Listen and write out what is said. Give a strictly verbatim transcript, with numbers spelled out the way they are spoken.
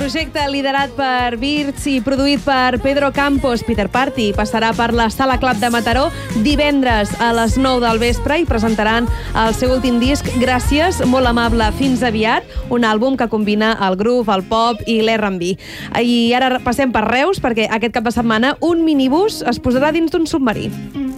Projecte liderat per Birds i produït per Pedro Campos, Peter Party, passarà per la Sala Club de Mataró divendres a les nou del vespre i presentaran el seu últim disc Gràcies, molt amable, fins aviat, un àlbum que combina el groove, el pop i l'R and B. I ara passem per Reus perquè aquest cap de setmana un minibús es posarà dins d'un submarí.